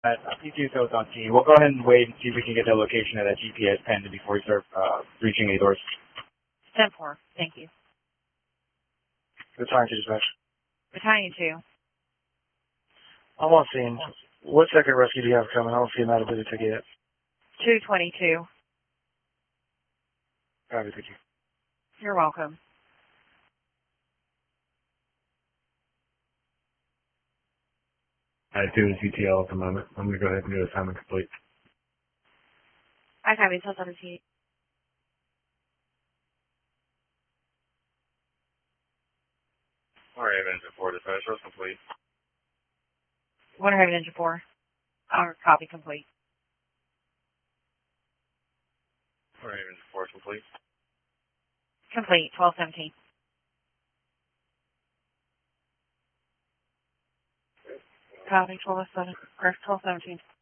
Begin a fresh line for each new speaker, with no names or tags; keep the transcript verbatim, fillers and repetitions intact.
Uh, P two South on T. We'll go ahead and wait and see if we can get the location of that G P S pin before we start uh, reaching the doors.
ten four, thank you.
Battalion two dispatch.
Battalion two.
I'm on scene. What second rescue do you have coming? I don't see him out of the ticket yet.
two twenty-two.
Copy, thank you.
You're welcome.
I do C T L at the moment. I'm going to go ahead and do assignment complete.
I copy, South seventeen.
All right, engine four dispatch, that's complete.
One Raven Engine four. Our copy complete.
All right, engine four complete.
Complete, twelve seventeen. Copy, twelve seventeen. Correct, twelve seventeen.